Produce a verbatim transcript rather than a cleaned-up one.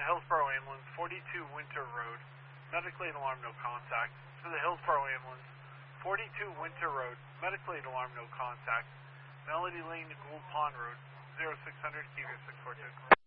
Hillsborough Ambulance, forty-two Winter Road. Medically alarm, no contact. To the Hillsborough Ambulance, forty-two Winter Road. Medically alarm, no contact. Melody Lane to Gould Pond Road, zero six hundred, Q six four two.